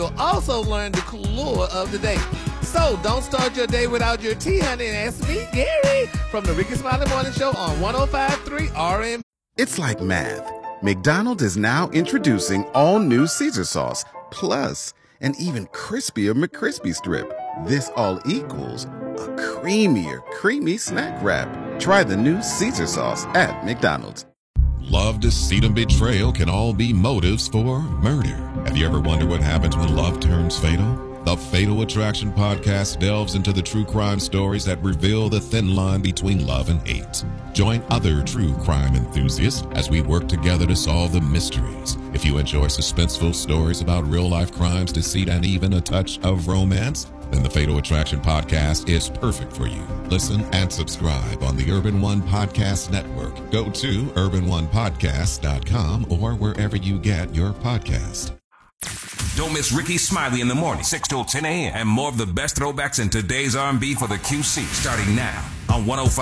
You'll also learn the lure of the day. So don't start your day without your tea, honey, and ask me, Gary, from the Ricky Smiley Morning Show on 105.3 RM. It's like math. McDonald's is now introducing all new Caesar sauce, plus an even crispier McCrispy strip. This all equals a creamier, creamy snack wrap. Try the new Caesar sauce at McDonald's. Love, deceit, and betrayal can all be motives for murder. Have you ever wondered what happens when love turns fatal? The Fatal Attraction podcast delves into the true crime stories that reveal the thin line between love and hate. Join other true crime enthusiasts as we work together to solve the mysteries. If you enjoy suspenseful stories about real-life crimes, deceit, and even a touch of romance, then the Fatal Attraction podcast is perfect for you. Listen and subscribe on the Urban One Podcast Network. Go to urbanonepodcast.com or wherever you get your podcast. Don't miss Ricky Smiley in the morning, 6 till 10 a.m. and more of the best throwbacks in today's R&B for the QC starting now on 105.